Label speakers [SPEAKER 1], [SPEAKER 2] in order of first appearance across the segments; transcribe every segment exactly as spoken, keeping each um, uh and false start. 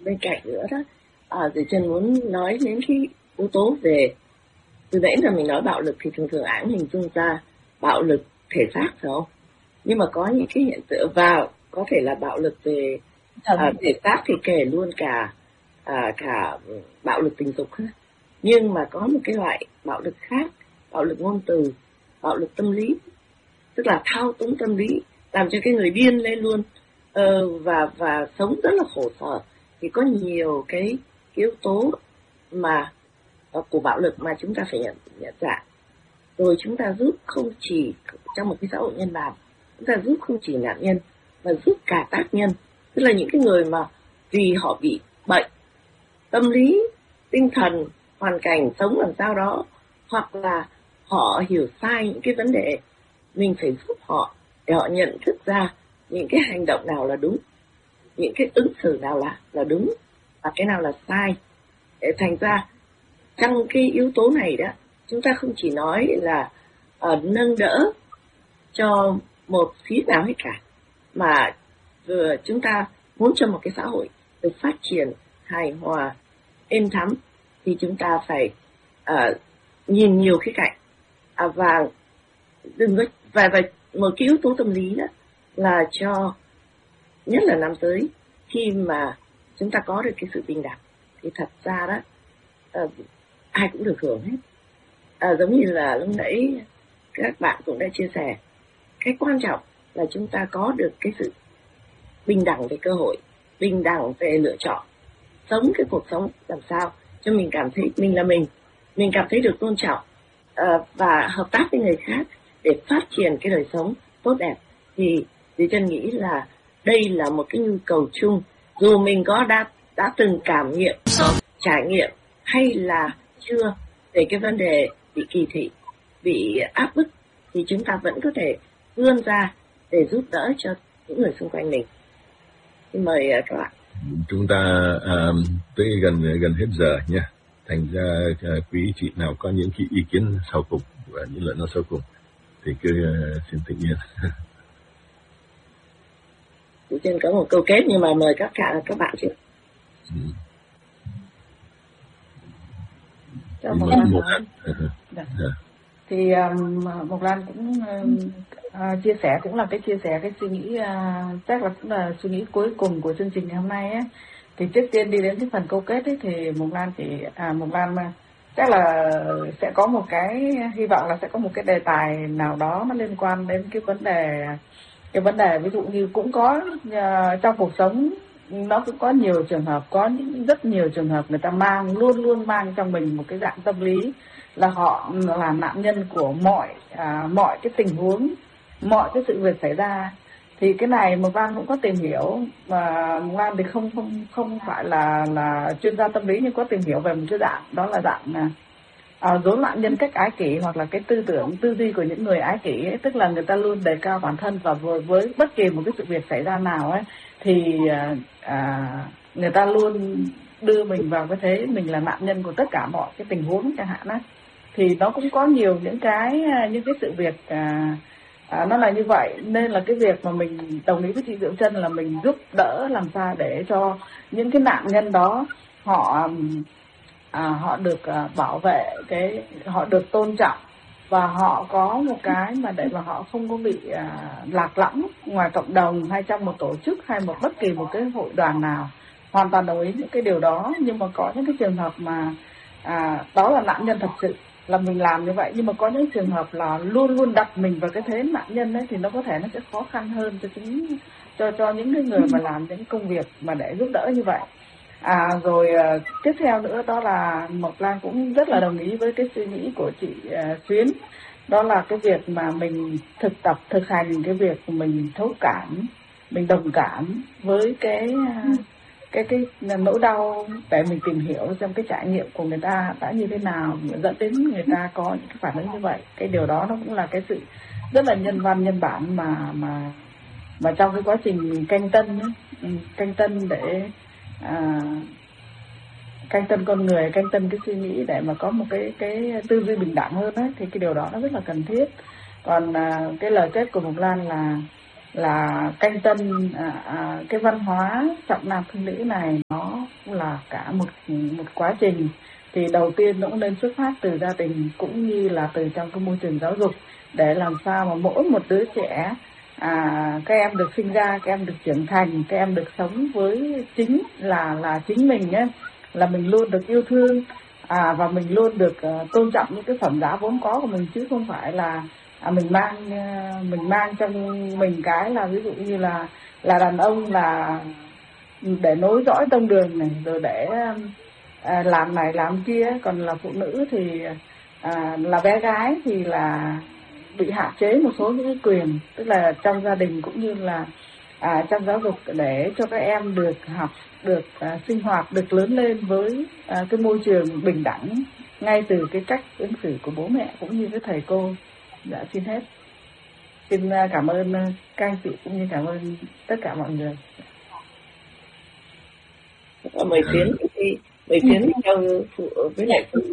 [SPEAKER 1] bên cạnh nữa đó, à, thì Trân muốn nói đến cái yếu tố về, từ nãy giờ mình nói bạo lực thì thường thường ảng hình dung ra bạo lực thể xác phải không? Nhưng mà có những cái hiện tượng vào có thể là bạo lực về à, thể xác thì kể luôn cả à, cả bạo lực tình dục ha. Nhưng mà có một cái loại bạo lực khác, bạo lực ngôn từ, bạo lực tâm lý, tức là thao túng tâm lý, làm cho cái người điên lên luôn, ờ, và và sống rất là khổ sở. Thì có nhiều cái yếu tố mà uh, của bạo lực mà chúng ta phải nhận nhận ra, rồi chúng ta giúp không chỉ trong một cái xã hội nhân bản, chúng ta giúp không chỉ nạn nhân mà giúp cả tác nhân, tức là những cái người mà vì họ bị bệnh tâm lý, tinh thần, hoàn cảnh sống làm sao đó, hoặc là họ hiểu sai những cái vấn đề, mình phải giúp họ để họ nhận thức ra những cái hành động nào là đúng, những cái ứng xử nào là là đúng và cái nào là sai. Để thành ra trong cái yếu tố này đó, chúng ta không chỉ nói là uh, nâng đỡ cho một phía nào hết cả, mà vừa chúng ta muốn cho một cái xã hội được phát triển hài hòa, êm thấm, thì chúng ta phải uh, nhìn nhiều khía cạnh, à, và đừng có và, và một cái yếu tố tâm lý đó là cho nhất là nam giới, khi mà chúng ta có được cái sự bình đẳng thì thật ra đó uh, ai cũng được hưởng hết. À, giống như là lúc nãy các bạn cũng đã chia sẻ, cái quan trọng là chúng ta có được cái sự bình đẳng về cơ hội, bình đẳng về lựa chọn, sống cái cuộc sống làm sao cho mình cảm thấy mình là mình, mình cảm thấy được tôn trọng, uh, và hợp tác với người khác để phát triển cái đời sống tốt đẹp. Thì thì Trân nghĩ là đây là một cái nhu cầu chung, dù mình có đã đã từng cảm nghiệm, trải nghiệm hay là chưa về cái vấn đề bị kỳ thị, bị áp bức, thì chúng ta vẫn có thể vươn ra để giúp đỡ cho những người xung quanh mình. Xin mời các bạn.
[SPEAKER 2] Chúng ta uh, tới gần gần hết giờ nha. Thành ra uh, quý chị nào có những cái ý kiến sau cùng và những lời nói sau cùng thì cứ uh, xin tự nhiên.
[SPEAKER 1] Chị Trân có một câu kết nhưng mà mời các cả các bạn chứ. Ừ.
[SPEAKER 3] Cho Mộc Lan nói. Dạ. Thì um, Mộc Lan cũng uh, chia sẻ, cũng là cái chia sẻ cái suy nghĩ, uh, chắc là cũng là suy nghĩ cuối cùng của chương trình ngày hôm nay ấy. Thì trước tiên đi đến cái phần câu kết ấy, thì Mộc Lan thì à, Mộc Lan chắc là sẽ có một cái hy vọng là sẽ có một cái đề tài nào đó nó liên quan đến cái vấn đề cái vấn đề ví dụ như cũng có uh, trong cuộc sống nó cũng có nhiều trường hợp, có những rất nhiều trường hợp người ta mang luôn luôn mang trong mình một cái dạng tâm lý là họ là nạn nhân của mọi à, mọi cái tình huống, mọi cái sự việc xảy ra. Thì cái này Mộc Lan cũng có tìm hiểu, và Mộc Lan thì không không không phải là là chuyên gia tâm lý, nhưng có tìm hiểu về một cái dạng đó là dạng à, rối loạn nhân cách ái kỷ, hoặc là cái tư tưởng tư duy của những người ái kỷ ấy, tức là người ta luôn đề cao bản thân, và với, với bất kỳ một cái sự việc xảy ra nào ấy thì à, người ta luôn đưa mình vào cái thế mình là nạn nhân của tất cả mọi cái tình huống chẳng hạn á. Thì nó cũng có nhiều những cái những cái sự việc à, à, nó là như vậy, nên là cái việc mà mình đồng ý với chị Diệu Trân là mình giúp đỡ làm sao để cho những cái nạn nhân đó họ à, họ được à, bảo vệ, cái họ được tôn trọng, và họ có một cái mà để mà họ không có bị à, lạc lõng ngoài cộng đồng hay trong một tổ chức hay một bất kỳ một cái hội đoàn nào. Hoàn toàn đồng ý những cái điều đó, nhưng mà có những cái trường hợp mà à, đó là nạn nhân thật sự là mình làm như vậy, nhưng mà có những trường hợp là luôn luôn đặt mình vào cái thế nạn nhân ấy, thì nó có thể nó sẽ khó khăn hơn cho chính cho cho những cái người mà làm những công việc mà để giúp đỡ như vậy. À rồi uh, tiếp theo nữa đó là Mộc Lan cũng rất là đồng ý với cái suy nghĩ của chị uh, Xuyến, đó là cái việc mà mình thực tập thực hành cái việc mình thấu cảm, mình đồng cảm với cái uh, cái cái nỗi đau, để mình tìm hiểu xem cái trải nghiệm của người ta đã như thế nào dẫn đến người ta có những cái phản ứng như vậy. Cái điều đó nó cũng là cái sự rất là nhân văn nhân bản mà mà mà trong cái quá trình canh tân ấy, canh tân để à, canh tân con người, canh tân cái suy nghĩ để mà có một cái cái tư duy bình đẳng hơn ấy, thì cái điều đó nó rất là cần thiết. Còn à, cái lời kết của Mộc Lan là là canh tân à, à, cái văn hóa trọng nam khinh nữ này nó là cả một một quá trình. Thì đầu tiên nó cũng nên xuất phát từ gia đình cũng như là từ trong cái môi trường giáo dục, để làm sao mà mỗi một đứa trẻ à, các em được sinh ra, các em được trưởng thành, các em được sống với chính là là chính mình ấy, là mình luôn được yêu thương à, và mình luôn được uh, tôn trọng những cái phẩm giá vốn có của mình, chứ không phải là à, mình mang uh, mình mang trong mình cái là ví dụ như là là đàn ông là để nối dõi tông đường này, rồi để à, làm này làm kia, còn là phụ nữ thì à, là bé gái thì là bị hạn chế một số những cái quyền, tức là trong gia đình cũng như là à, trong giáo dục, để cho các em được học, được à, sinh hoạt, được lớn lên với à, cái môi trường bình đẳng ngay từ cái cách ứng xử của bố mẹ cũng như cái thầy cô. Dạ xin hết. Xin cảm ơn các anh chị cũng như cảm ơn tất cả mọi người.
[SPEAKER 1] Mời Tiến thì mời Tiến theo phụ với lại phụ.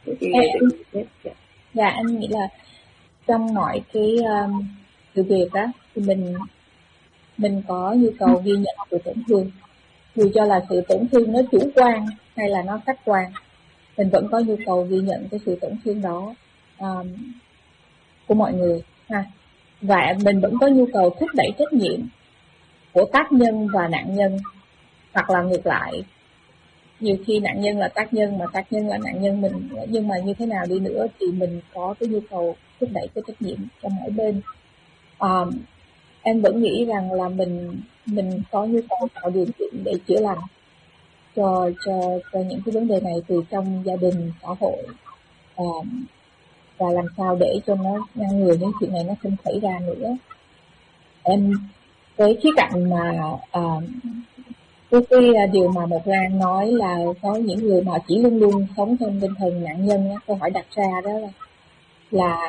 [SPEAKER 4] Dạ anh nghĩ là trong mọi cái um, sự việc đó thì mình mình có nhu cầu ghi nhận sự tổn thương, dù cho là sự tổn thương nó chủ quan hay là nó khách quan, mình vẫn có nhu cầu ghi nhận cái sự tổn thương đó um, của mọi người ha. Và mình vẫn có nhu cầu thúc đẩy trách nhiệm của tác nhân và nạn nhân, hoặc là ngược lại, nhiều khi nạn nhân là tác nhân mà tác nhân là nạn nhân mình, nhưng mà như thế nào đi nữa thì mình có cái nhu cầu thúc đẩy cái trách nhiệm cho mỗi bên. Um, em vẫn nghĩ rằng là mình mình có nhu cầu tạo điều kiện để chữa lành cho cho cho những cái vấn đề này từ trong gia đình, xã hội, um, và làm sao để cho nó ngăn ngừa những chuyện này nó không xảy ra nữa. Em với khía cạnh mà uh, cái, cái điều mà Mộc Lan nói là có những người mà chỉ luôn luôn sống trong tinh thần nạn nhân, câu hỏi đặt ra đó là, là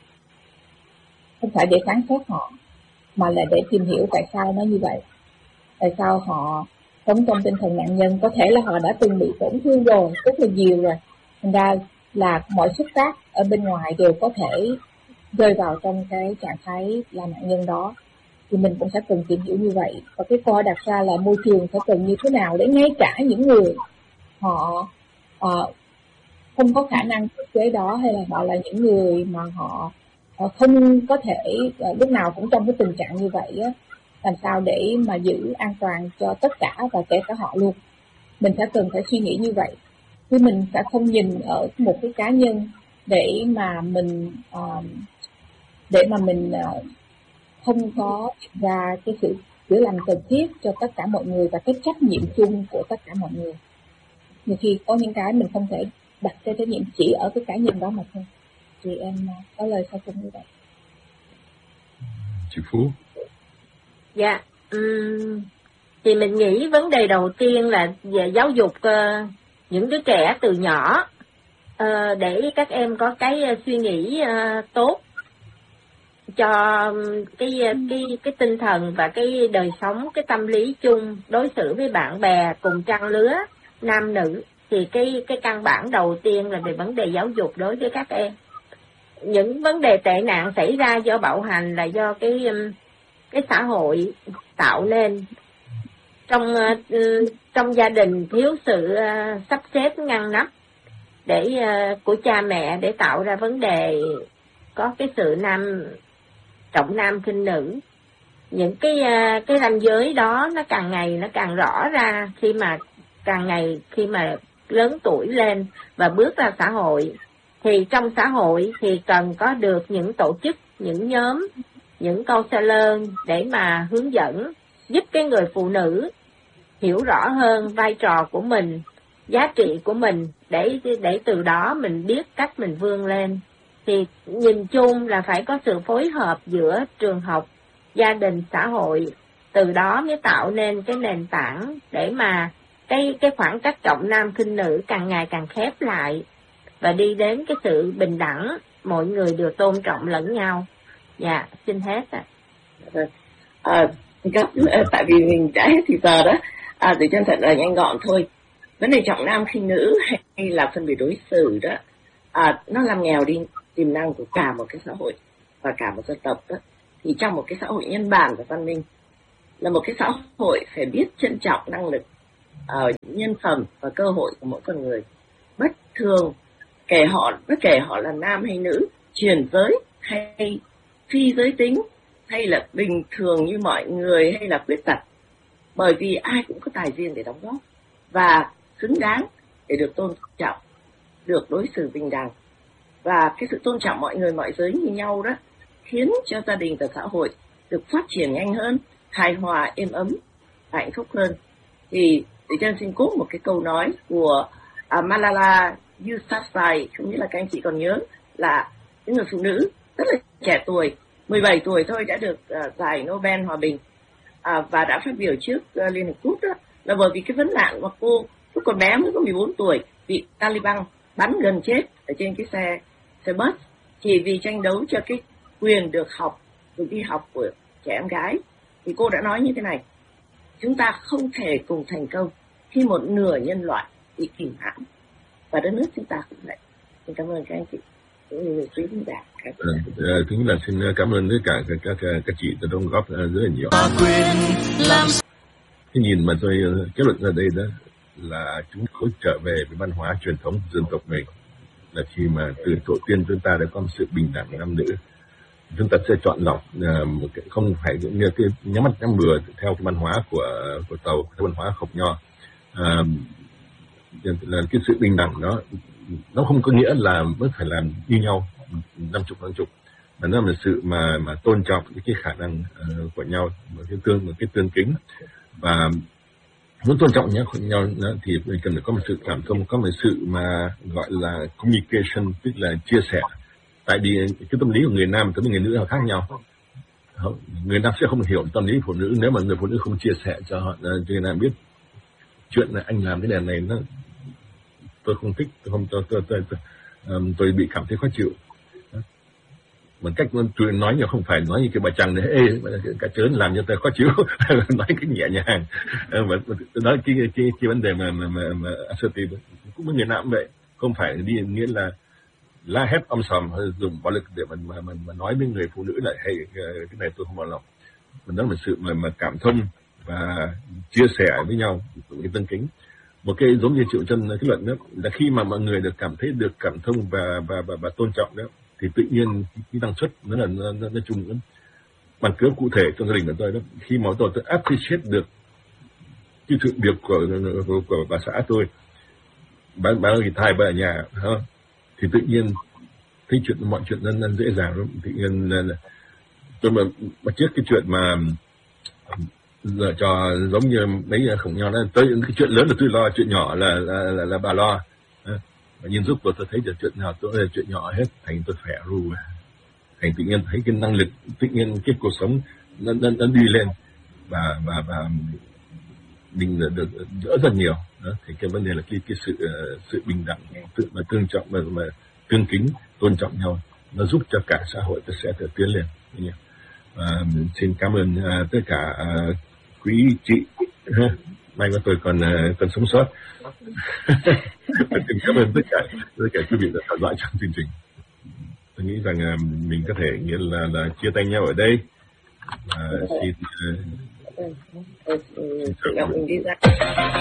[SPEAKER 4] không phải để phán xét họ, mà là để tìm hiểu tại sao nó như vậy, tại sao họ sống trong tinh thần nạn nhân. Có thể là họ đã từng bị tổn thương rồi, rất là nhiều rồi, thành ra là mọi xúc tác ở bên ngoài đều có thể rơi vào trong cái trạng thái là nạn nhân đó. Thì mình cũng sẽ cần tìm hiểu như vậy. Và cái câu hỏi đặt ra là môi trường phải cần như thế nào để ngay cả những người họ uh, không có khả năng thực tế đó, hay là họ là những người mà họ uh, không có thể uh, lúc nào cũng trong cái tình trạng như vậy á, làm sao để mà giữ an toàn cho tất cả và kể cả họ luôn. Mình sẽ cần phải suy nghĩ như vậy, chứ mình sẽ không nhìn ở một cái cá nhân để mà mình uh, để mà mình uh, không có ra cái sự chữa lành cần thiết cho tất cả mọi người và cái trách nhiệm chung của tất cả mọi người. Nhiều khi có những cái mình không thể đặt cái trách nhiệm chỉ ở cái cá nhân đó mà thôi. Thì em có lời sau cùng như vậy.
[SPEAKER 2] Chị Phú.
[SPEAKER 5] Dạ, um, thì mình nghĩ vấn đề đầu tiên là về giáo dục uh, những đứa trẻ từ nhỏ uh, để các em có cái uh, suy nghĩ uh, tốt cho cái cái cái tinh thần và cái đời sống, cái tâm lý chung đối xử với bạn bè cùng trang lứa nam nữ. Thì cái cái căn bản đầu tiên là về vấn đề giáo dục đối với các em. Những vấn đề tệ nạn xảy ra do bạo hành là do cái cái xã hội tạo nên. Trong trong gia đình thiếu sự sắp xếp ngăn nắp để của cha mẹ để tạo ra vấn đề có cái sự nam trọng nam khinh nữ. Những cái cái ranh giới đó nó càng ngày nó càng rõ ra khi mà càng ngày khi mà lớn tuổi lên và bước ra xã hội. Thì trong xã hội thì cần có được những tổ chức, những nhóm, những counselor để mà hướng dẫn, giúp cái người phụ nữ hiểu rõ hơn vai trò của mình, giá trị của mình, để để từ đó mình biết cách mình vươn lên. Thì nhìn chung là phải có sự phối hợp giữa trường học, gia đình, xã hội, từ đó mới tạo nên cái nền tảng để mà cái cái khoảng cách trọng nam khinh nữ càng ngày càng khép lại và đi đến cái sự bình đẳng, mọi người được tôn trọng lẫn nhau. Dạ, xin hết ạ.
[SPEAKER 1] À, tại vì mình đã hết thì giờ đó, à, thì chân thật là nhanh gọn thôi. Vấn đề trọng nam khinh nữ hay là phân biệt đối xử đó, à, nó làm nghèo đi tiềm năng của cả một cái xã hội và cả một dân tộc đó. thì trong một cái xã hội nhân bản và văn minh, là một cái xã hội phải biết trân trọng năng lực, uh, nhân phẩm và cơ hội của mỗi con người, bất thường kể họ bất kể họ là nam hay nữ, chuyển giới hay phi giới tính, hay là bình thường như mọi người, hay là khuyết tật, bởi vì ai cũng có tài riêng để đóng góp và xứng đáng để được tôn trọng, được đối xử bình đẳng. Và cái sự tôn trọng mọi người mọi giới như nhau đó khiến cho gia đình và xã hội được phát triển nhanh hơn, hài hòa, êm ấm, hạnh phúc hơn. Thì để cho xin cốt một cái câu nói của uh, Malala Yousafzai, không biết là các anh chị còn nhớ, là những người phụ nữ rất là trẻ tuổi, mười bảy tuổi thôi đã được uh, giải Nobel Hòa Bình, uh, và đã phát biểu trước uh, Liên Hợp Quốc đó, là bởi vì cái vấn nạn mà cô lúc còn bé mới có mười bốn tuổi bị Taliban bắn gần chết ở trên cái xe xe bus chỉ vì tranh đấu cho cái quyền được học, được đi học của trẻ em gái. Thì cô đã nói như thế này: chúng ta không thể cùng thành công khi một nửa nhân loại bị kìm hãm, và đất nước chúng ta cũng vậy. Xin cảm ơn các anh chị cũng như quý khán giả.
[SPEAKER 2] Thứ nhất là xin cảm ơn tất cả các các, các, các chị đã đóng góp rất là nhiều. Cái nhìn mà tôi kết luận ra đây đó là chúng tôi trở về với văn hóa truyền thống dân tộc mình, là khi mà từ tổ tiên chúng ta đã có một sự bình đẳng nam nữ, chúng ta sẽ chọn lọc uh, một cái, không phải như cái nhắm mắt nhắm bừa theo cái văn hóa của của Tàu, cái văn hóa Khổng Nho. Uh, là cái sự bình đẳng đó nó không có nghĩa là mới phải làm như nhau năm chục năm chục, mà nó là sự mà mà tôn trọng cái, cái khả năng uh, của nhau, một cái tương một cái tương kính. Và muốn tôn trọng nhau nhau thì mình cần phải có một sự cảm thông, có một sự mà gọi là communication, tức là chia sẻ. Tại vì cái tâm lý của người nam với người nữ là khác nhau. Người nam sẽ không hiểu tâm lý phụ nữ nếu mà người phụ nữ không chia sẻ cho họ, cho người nam biết chuyện là anh làm cái đèn này nó tôi không thích, tôi không tôi tôi tôi, tôi, um, tôi bị cảm thấy khó chịu. Một cách tôi nói nhưng không phải nói như cái bà chàng này, ê cả trớn làm cho tôi khó chịu, nói cái nhẹ nhàng. Mà nói cái cái cái vấn đề mà mà mà, mà assertive cũng có người nào cũng vậy, không phải đi nghĩa là la hét om sòm hay dùng bạo lực để mà mà mà, mà nói với người phụ nữ lại hay cái này tôi không bằng lòng. Mình nói một sự mà mà cảm thông và chia sẻ với nhau, cái tân kính. Một cái giống như Triệu Trân cái luận đó là khi mà mọi người được cảm thấy được cảm thông và và và, và tôn trọng đó, thì tự nhiên cái năng suất nó là nó, nó, nó chung lắm. Bằng cớ cụ thể trong gia đình của tôi đó, khi mà tôi tôi appreciate được cái sự việc của của, của bà xã tôi, bà bà thì thai bà ở nhà, ha, thì tự nhiên thấy chuyện mọi chuyện nó, nó dễ dàng lắm. Tự nhiên là, là tôi mà, mà trước cái chuyện mà giờ cho giống như mấy Khổng Nho đó, tới cái chuyện lớn là tôi lo, chuyện nhỏ là là là, là bà lo. Và nhìn giúp của tôi thấy được chuyện nào tôi là chuyện nhỏ hết, thành tôi khỏe ru, thành tự nhiên thấy cái năng lực, tự nhiên cái cuộc sống nó nó, nó đi lên và và và mình được đỡ rất nhiều đó. Thì cái vấn đề là cái cái sự sự bình đẳng, tự mà tương trọng mà, mà tương kính, tôn trọng nhau, nó giúp cho cả xã hội nó sẽ được tiến lên. À, xin cảm ơn uh, tất cả uh, quý chị, may mà tôi còn uh, còn sống sót. Xin cảm ơn tất cả tất cả quý vị đã theo dõi trong chương trình. Tôi nghĩ rằng uh, mình có thể nghĩa là, là chia tay nhau ở đây. Uh, xin, uh, xin